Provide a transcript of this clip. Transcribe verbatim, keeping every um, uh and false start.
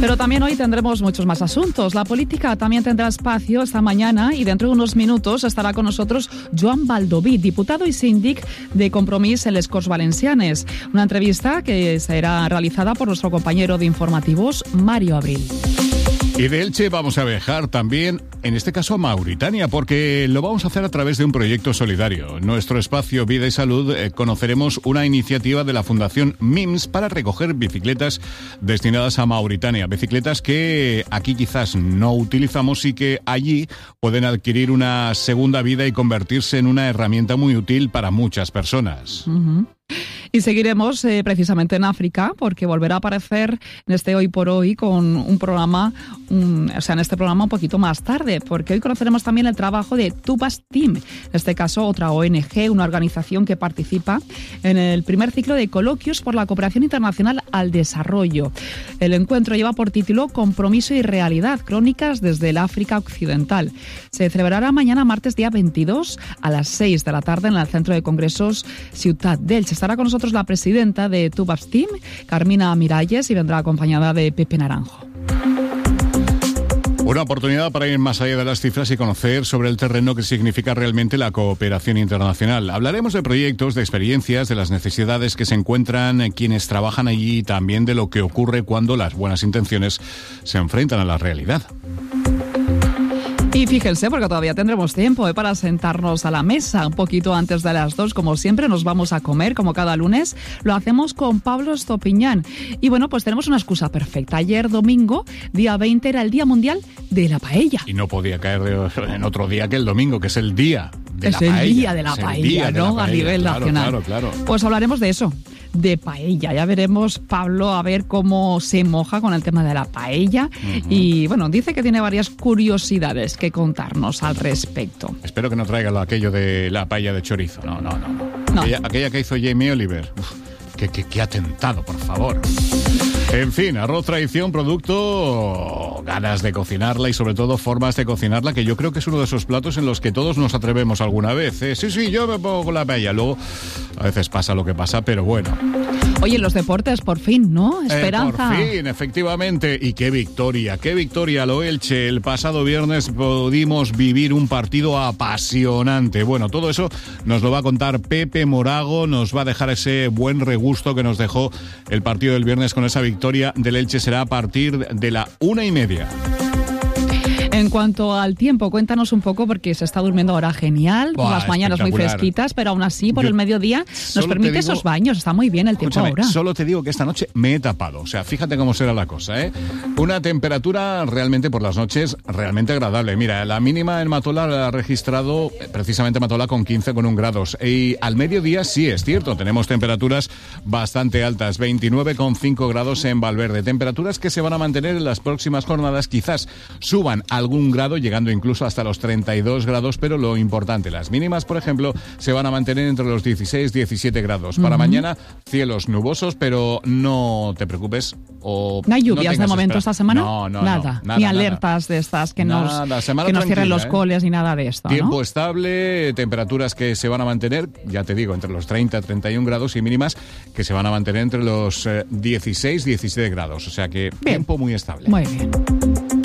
Pero también hoy tendremos muchos más asuntos. La política también tendrá espacio esta mañana y dentro de unos minutos estará con nosotros Joan Baldoví, diputado y síndic de Compromís en les Corts Valencianes. Una entrevista que será realizada por nuestro compañero de informativos, Mario Abril. Y de Elche vamos a viajar también, en este caso a Mauritania, porque lo vamos a hacer a través de un proyecto solidario. En nuestro espacio Vida y Salud eh, conoceremos una iniciativa de la Fundación M I M S para recoger bicicletas destinadas a Mauritania. Bicicletas que aquí quizás no utilizamos y que allí pueden adquirir una segunda vida y convertirse en una herramienta muy útil para muchas personas. Uh-huh. Y seguiremos eh, precisamente en África, porque volverá a aparecer en este Hoy por Hoy con un programa, un, o sea, en este programa un poquito más tarde, porque hoy conoceremos también el trabajo de Tubas Team, en este caso otra O N G, una organización que participa en el primer ciclo de coloquios por la cooperación internacional al desarrollo. El encuentro lleva por título Compromiso y Realidad, crónicas desde el África Occidental. Se celebrará mañana martes día veintidós a las seis de la tarde en el Centro de Congresos Ciutat d'Elx. Estará con nosotros la presidenta de Tubas Team, Carmina Miralles, y vendrá acompañada de Pepe Naranjo. Una oportunidad para ir más allá de las cifras y conocer sobre el terreno qué significa realmente la cooperación internacional. Hablaremos de proyectos, de experiencias, de las necesidades que se encuentran quienes trabajan allí y también de lo que ocurre cuando las buenas intenciones se enfrentan a la realidad. Y fíjense, porque todavía tendremos tiempo ¿eh? para sentarnos a la mesa un poquito antes de las dos. Como siempre, nos vamos a comer, como cada lunes. Lo hacemos con Pablo Estopiñán. Y bueno, pues tenemos una excusa perfecta. Ayer, domingo, día veinte, era el Día Mundial de la Paella. Y no podía caer en otro día que el domingo, que es el Día de la Paella. Es el Día de la Paella, ¿no? A nivel nacional. Claro, claro, claro. Pues hablaremos de eso. De paella. Ya veremos, Pablo, a ver cómo se moja con el tema de la paella. Uh-huh. Y bueno, dice que tiene varias curiosidades que contarnos al respecto. Espero que no traiga lo aquello de la paella de chorizo. No, no, no. no. Aquella, aquella que hizo Jamie Oliver. Uf, qué, qué, qué atentado, por favor. En fin, arroz tradición, producto, ganas de cocinarla y sobre todo formas de cocinarla, que yo creo que es uno de esos platos en los que todos nos atrevemos alguna vez. ¿eh? Sí, sí, yo me pongo con la paella. Luego, a veces pasa lo que pasa, pero bueno. Oye, los deportes, por fin, ¿no? Esperanza. Eh, por fin, efectivamente. Y qué victoria, qué victoria lo Elche. El pasado viernes pudimos vivir un partido apasionante. Bueno, todo eso nos lo va a contar Pepe Morago, nos va a dejar ese buen regusto que nos dejó el partido del viernes con esa victoria. Victoria del Elche será a partir de la una y media. En cuanto al tiempo, cuéntanos un poco, porque se está durmiendo ahora genial, por las mañanas muy fresquitas, pero aún así por Yo el mediodía nos permite digo, esos baños, está muy bien el tiempo ahora. Solo te digo que esta noche me he tapado, o sea, fíjate cómo será la cosa, ¿eh? Una temperatura realmente por las noches realmente agradable. Mira, la mínima en Matola la ha registrado precisamente Matola con quince con un grados, y al mediodía sí es cierto, tenemos temperaturas bastante altas, veintinueve con cinco grados en Valverde, temperaturas que se van a mantener en las próximas jornadas, quizás suban al algún grado, llegando incluso hasta los treinta y dos grados, pero lo importante, las mínimas, por ejemplo, se van a mantener entre los dieciséis y diecisiete grados. Para uh-huh. mañana, cielos nubosos, pero no te preocupes. O ¿No hay lluvias no de momento espera. esta semana? No, no, nada. no. Nada, ni alertas nada. de estas que nada. nos, Semana que nos cierren los ¿eh? coles ni nada de esto, Tiempo ¿no? estable, temperaturas que se van a mantener, ya te digo, entre los treinta y treinta y un grados y mínimas que se van a mantener entre los eh, dieciséis y diecisiete grados. O sea que bien. Tiempo muy estable. Muy bien.